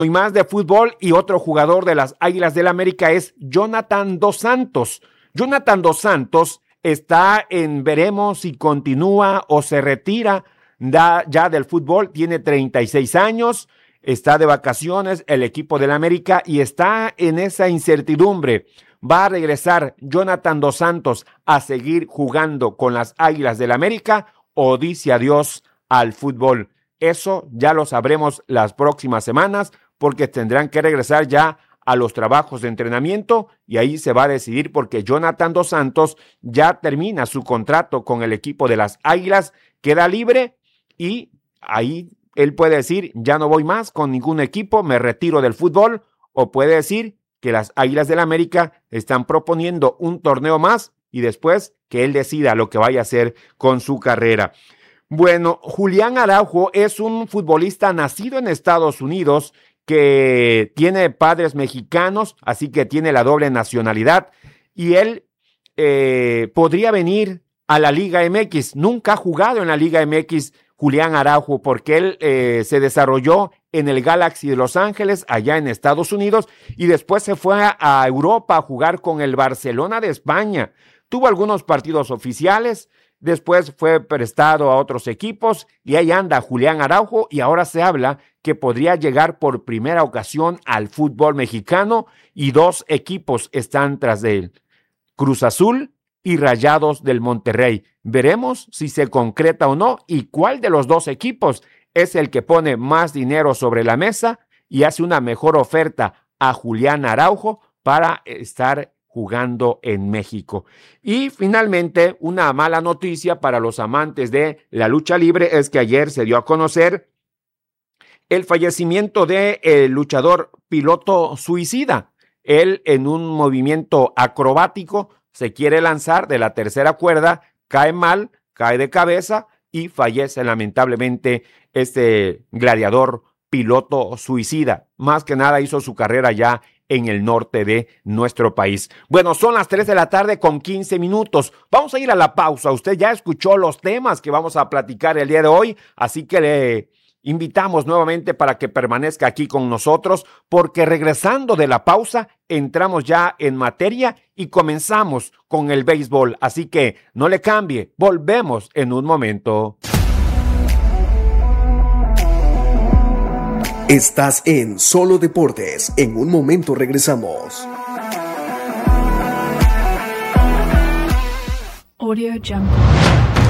Y más de fútbol, y otro jugador de las Águilas del América es Jonathan Dos Santos. Jonathan Dos Santos está en veremos si continúa o se retira ya del fútbol. Tiene 36 años, está de vacaciones el equipo del América y está en esa incertidumbre. ¿Va a regresar Jonathan Dos Santos a seguir jugando con las Águilas del América o dice adiós al fútbol? Eso ya lo sabremos las próximas semanas, porque tendrán que regresar ya a los trabajos de entrenamiento y ahí se va a decidir, porque Jonathan Dos Santos ya termina su contrato con el equipo de las Águilas, queda libre y ahí él puede decir, ya no voy más con ningún equipo, me retiro del fútbol, o puede decir que las Águilas del América están proponiendo un torneo más y después que él decida lo que vaya a hacer con su carrera. Bueno, Julián Araujo es un futbolista nacido en Estados Unidos que tiene padres mexicanos, así que tiene la doble nacionalidad y él podría venir a la Liga MX. Nunca ha jugado en la Liga MX Julián Araujo porque él se desarrolló en el Galaxy de Los Ángeles, allá en Estados Unidos, y después se fue a Europa a jugar con el Barcelona de España. Tuvo algunos partidos oficiales, después fue prestado a otros equipos y ahí anda Julián Araujo y ahora se habla que podría llegar por primera ocasión al fútbol mexicano y 2 equipos están tras de él, Cruz Azul y Rayados del Monterrey. Veremos si se concreta o no y cuál de los 2 equipos es el que pone más dinero sobre la mesa y hace una mejor oferta a Julián Araujo para estar jugando en México. Y finalmente, una mala noticia para los amantes de la lucha libre es que ayer se dio a conocer el fallecimiento del luchador Piloto Suicida. Él, en un movimiento acrobático, se quiere lanzar de la tercera cuerda, cae mal, cae de cabeza y fallece lamentablemente este gladiador Piloto Suicida. Más que nada hizo su carrera ya en el norte de nuestro país. Bueno, son las 3 de la tarde con 15 minutos. Vamos a ir a la pausa. Usted ya escuchó los temas que vamos a platicar el día de hoy, así que le invitamos nuevamente para que permanezca aquí con nosotros, porque regresando de la pausa, entramos ya en materia y comenzamos con el béisbol. Así que no le cambie, volvemos en un momento. Estás en Solo Deportes. En un momento regresamos. Audio Jungle.